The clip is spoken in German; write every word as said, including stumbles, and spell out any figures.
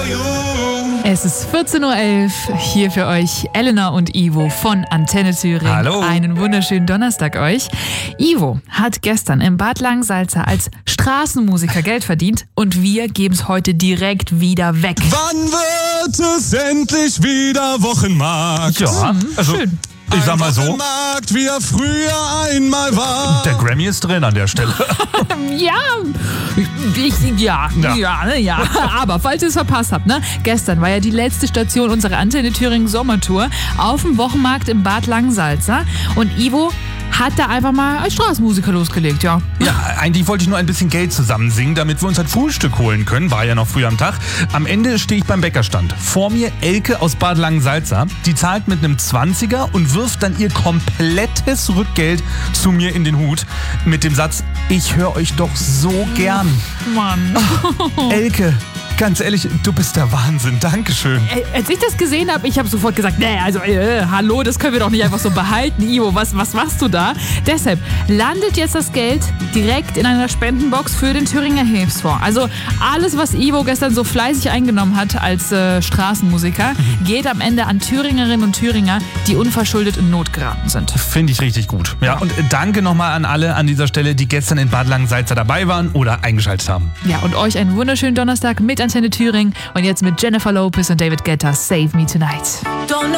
Es ist vierzehn Uhr elf, hier für euch Elena und Ivo von Antenne Thüringen. Hallo. Einen wunderschönen Donnerstag euch. Ivo hat gestern im Bad Langensalza als Straßenmusiker Geld verdient und wir geben es heute direkt wieder weg. Wann wird es endlich wieder Wochenmarkt? Ja, also Schön. ich sag mal so, Wochenmarkt, wie er früher einmal war. der Grammy ist drin an der Stelle. Ja, ich, ja, ja, Ja. ja, ja. Aber falls ihr es verpasst habt, ne? Gestern war ja die letzte Station unserer Antenne Thüringen Sommertour auf dem Wochenmarkt im Bad Langensalza und Ivo hat da einfach mal als Straßenmusiker losgelegt, ja. Ja, eigentlich wollte ich nur ein bisschen Geld zusammen singen, damit wir uns halt Frühstück holen können. War ja noch früh am Tag. Am Ende stehe ich beim Bäckerstand. Vor mir Elke aus Bad Langensalza. Die zahlt mit einem Zwanziger und wirft dann ihr komplettes Rückgeld zu mir in den Hut. Mit dem Satz, ich höre euch doch so gern. Mann. Elke, ganz ehrlich, du bist der Wahnsinn. Dankeschön. Als ich das gesehen habe, ich habe sofort gesagt, nee, also äh, hallo, das können wir doch nicht einfach so behalten. Ivo, was, was machst du da? Deshalb landet jetzt das Geld direkt in einer Spendenbox für den Thüringer Hilfsfonds. Also alles, was Ivo gestern so fleißig eingenommen hat als äh, Straßenmusiker, geht am Ende an Thüringerinnen und Thüringer, die unverschuldet in Not geraten sind. Finde ich richtig gut. Ja, und danke nochmal an alle an dieser Stelle, die gestern in Bad Langensalza dabei waren oder eingeschaltet haben. Ja, und euch einen wunderschönen Donnerstag mit Antenne Thüringen und jetzt mit Jennifer Lopez und David Guetta, Save Me Tonight. Don't know